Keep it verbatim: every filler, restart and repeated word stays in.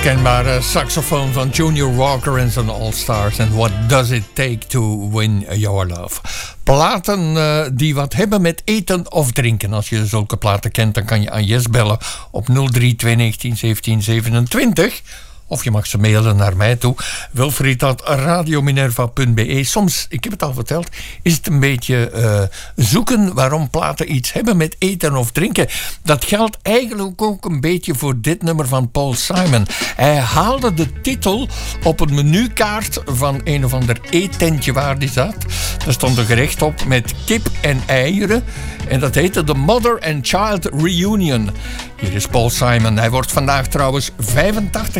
Onmiskenbare saxofoon van Junior Walker en zijn All Stars. En What Does It Take to Win Your Love. Platen uh, die wat hebben met eten of drinken. Als je zulke platen kent, dan kan je aan Jes bellen op nul drie twee negentien zeventien zevenentwintig. Of je mag ze mailen naar mij toe. Wilfried at radiominerva punt b e. Soms, ik heb het al verteld, is het een beetje uh, zoeken waarom platen iets hebben met eten of drinken. Dat geldt eigenlijk ook een beetje voor dit nummer van Paul Simon. Hij haalde de titel op een menukaart van een of ander eetentje waar die zat. Er stond een gerecht op met kip en eieren. En dat heette The Mother and Child Reunion. Hier is Paul Simon. Hij wordt vandaag trouwens vijfentachtig